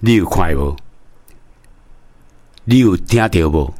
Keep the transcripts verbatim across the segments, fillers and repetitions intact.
你有看无？你有听到无？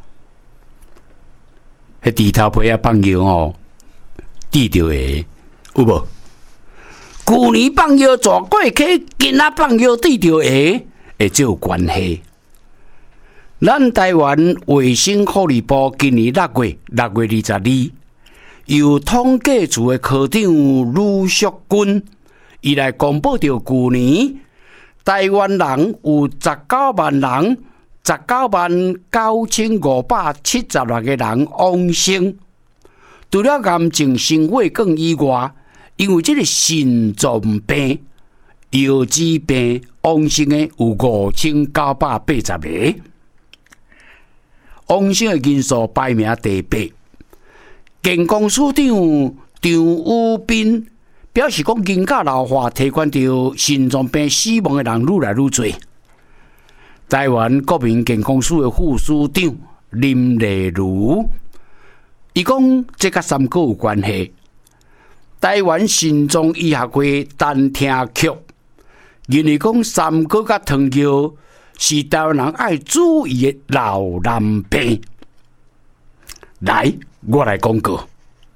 迄地头皮啊放药哦，滴着的有无？旧年放药做过去，今仔放药滴着的，会只有关系。咱台湾卫生福利部今年六月六月二十二，由统计处的科长吕淑君，伊来公布着旧年台湾人有十九万人，十九万九千五百七十六个人往生。除了癌症、心血管以外，因为这个心脏病、腰子病往生的有五千九百八十个。往生的人数排名第八，健康署长张宇斌表示讲，人口老化提悬着心脏病死亡的人愈来愈多。台湾国民健康署的副署长林丽如，伊讲这甲三个有关系。台湾心脏医学会单听局认为讲，三个甲糖尿是台湾人爱注意的老人病。来，我来讲过，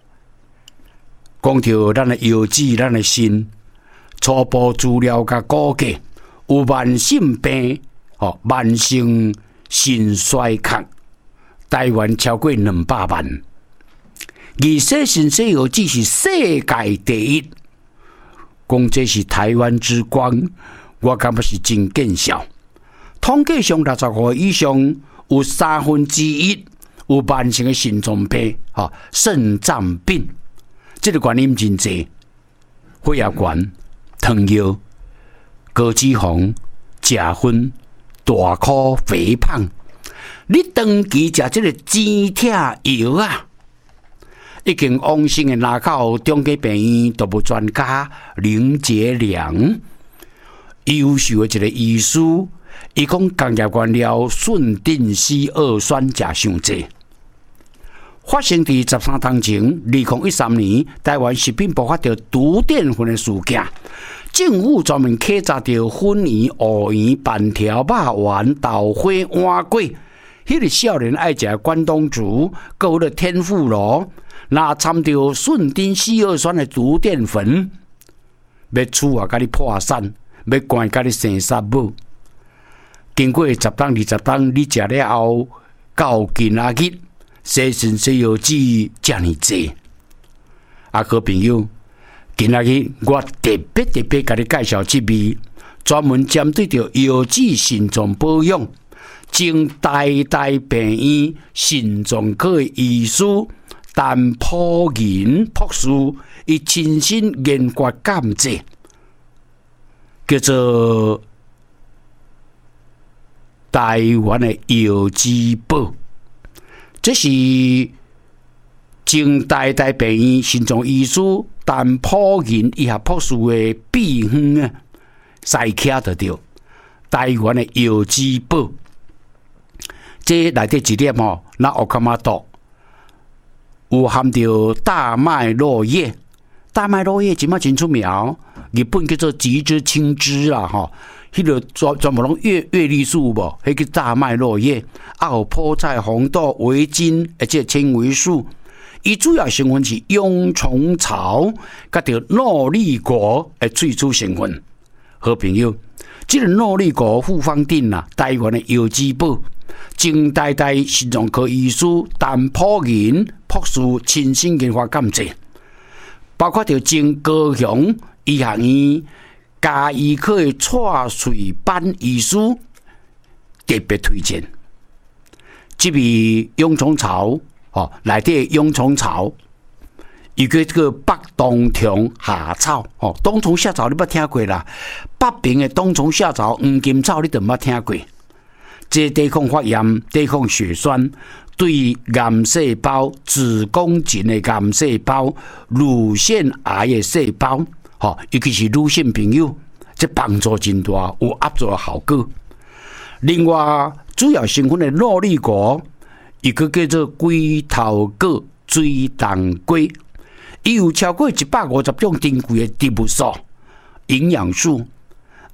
讲到咱的腰子、咱的心，初步资料甲估计，有慢性病、哦，慢性心衰竭，台湾超过两百万。而洗肾洗腰子是世界第一，讲这是台湾之光，我感觉是真见效。统计上六十五以上有三分之一有慢性的心脏病、哈肾脏病，这个原因真多，血压高、糖尿、高脂肪、食薰、大块肥胖。你长期食这个止痛药啊，已经往生的南口中基病院动物专家林杰良，优秀的一个医师。伊讲工业原料顺丁烯二酸食伤济，发生伫十三年前，二零一三年，台湾食品爆发着毒淀粉的事件，政府专门稽查着粉圆、芋圆、板条、肉丸、豆花、碗粿，迄个少年爱食关东煮，还有了天妇罗，那掺着顺丁烯二酸的毒淀粉，要厝啊，甲你破产，要关甲你生杀母。经过十当二十当，你食了后，到今仔日，洗肾洗腰子遮尔济。啊，好朋友，今仔日我特别特别甲你介绍一味，专门针对着腰子心脏保养，经台大病院心脏科的医师陈普银博士，伊亲身研究监制，叫做台湾的腰子宝，这是经台大病院心脏医师陈普银医学博士的秘方啊，筛卡得到台湾的腰子宝。这内底一粒吼，那奥卡玛多有含着大麦落叶，大麦落叶即马真出名，日本叫做吉之青汁啦吼。迄个专专门拢月月绿素无，迄个大麦落叶，啊有菠菜、红豆、维金，而且纤维素。伊主要成分是蛹虫草，甲着诺丽果的萃取成分。好朋友，这个诺丽果复方定啦，台湾的腰子宝，经台大心脏科医师陈普银博士亲身研发监制，包括着经高雄医学院家医科的蔡水班医师特别推荐，这味蛹虫草哦，内底蛹虫草，伊叫这个北冬虫夏草哦，冬虫夏草你捌听过啦？北边的冬虫夏草、黄金草你都捌听过？这抵抗发炎、抵抗血栓，对癌细胞、子宫颈的癌细胞、乳腺癌的细胞。吼，尤其是女性朋友，这帮助真大，有合作的效果。另外，主要成分的诺丽果，一个叫做龟头果水桐粿，伊有超过一百五十种珍贵的植物素、营养素，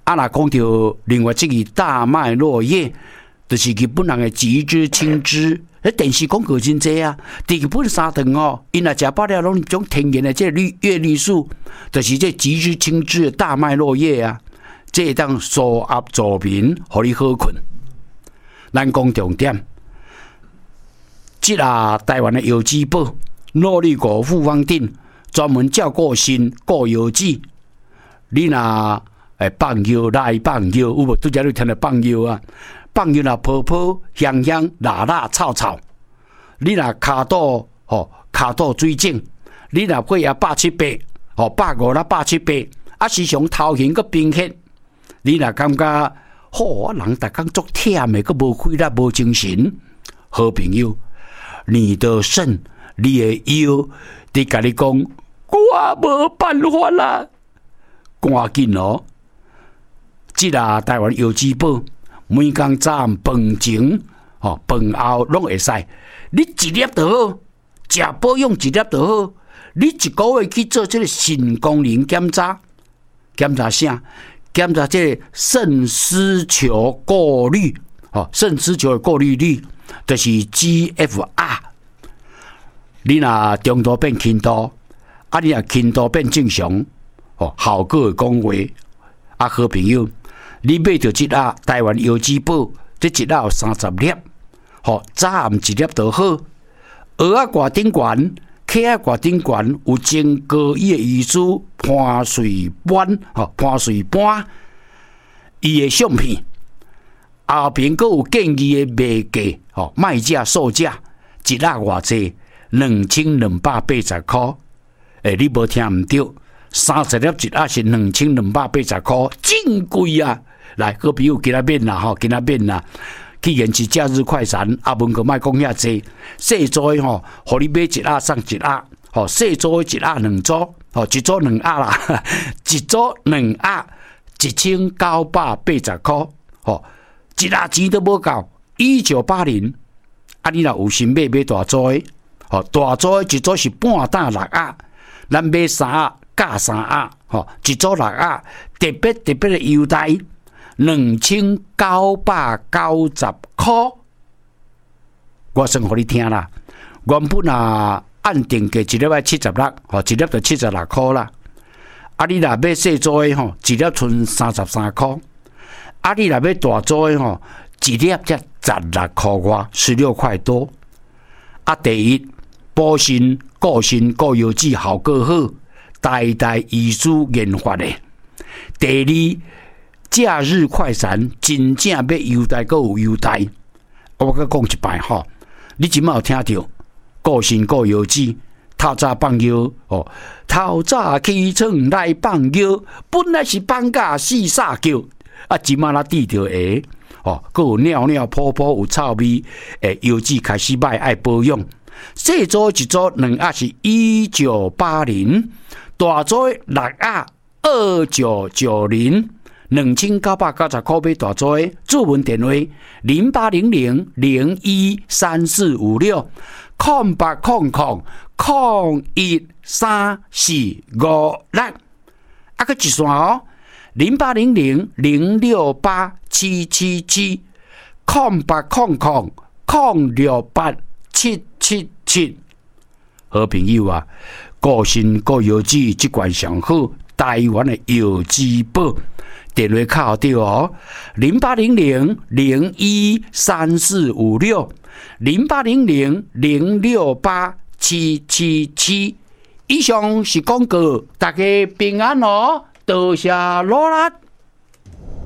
啊，若讲到另外这个大麦落叶，就是日本人的橘汁、青汁。迄电视广告真济啊！伫日本三顿哦，因若食饱了，拢种天然的这绿叶绿素，就是这橘汁、青汁的大麦落叶啊，这会当舒压助眠，互你好困。咱讲重点，即啊台湾的药剂宝诺丽果复方定，专门照顾心、顾腰子。你若诶放药来放药，有无？拄则你听到放药啊？放药若泡泡香香、辣辣臭臭，你若骹肚吼骹肚水肿，你若血压百七八，吼百五啦百七八，啊时常头晕个贫血，你若感觉吼、哦、人逐工足忝的，个无气力无精神，好朋友，你的肾、你的腰，伫甲你讲，我无办法啦，赶紧哦！即个台湾药剂宝。每工早暗饭前、吼饭后拢会使，你一粒就好，食保养一粒就好。你一个月去做这个肾功能检查，检查啥？检查这个肾丝球过滤，吼肾丝球的过滤率就是 G F R。你若中度变轻度，啊你若轻度变正常，吼效果会讲话，啊好朋友。你买到一盒台湾药剂宝，这一盒有三十粒，吼早暗一粒就好。蚵仔挂顶悬，客仔挂顶悬，有经过伊的医师潘水斑，吼潘水斑，伊的相片后边佫有建议的卖价，吼卖价售价一盒偌济，两千两百八十块。诶，你无听毋对，三十粒一盒是两千两百八十块，真贵啊！来，好朋友，今仔免啦，吼，今仔免啦。既然是假日快闪，阿文个莫讲遐济，细组的吼，互你买一盒送一盒，吼，细组的一盒两组，吼，一组两盒啦，一组两盒，一千九百八十块，吼，一盒钱都无够，一九八零。啊，你若有心买买大组的，吼，大组的一组是半打六盒，咱买三盒加三盒，吼，一组六盒，特别特别的优待。两千九百九十块，我算给你听啦。原本啊按定价一粒要七十六，吼，一粒就七十六块啦。啊，你若买细组的吼，一粒剩三十三块。啊，你若买大组的吼，一粒才十六块外，十六块多。啊，第一补肾、固肾、固腰子效果好，代代医师研发的。第二。假日快闪，真正要优待，阁有优待。我阁讲一摆吼，你即摆有听到？固肾固腰子，透早放药哦，透早起床来放药，本来是放假四撒叫，啊，即摆啦滴着下哦，阁有尿尿泡泡有臭味，诶，腰子开始歹爱保养。细组一组两盒是一九八零，大组六盒二九九零。两千九百九十块买大组的，注文电话零八零零零一三四五六空八空空空一三四五六，啊个一线哦，零八零零零六八七七七空八空空空六八七七七，好朋友啊，个性个药子即款上好，台湾的药剂宝。电话卡对哦，零八零零零一三四五六，零八零零零六八七七七。以上是广告，大家平安哦，多谢罗拉。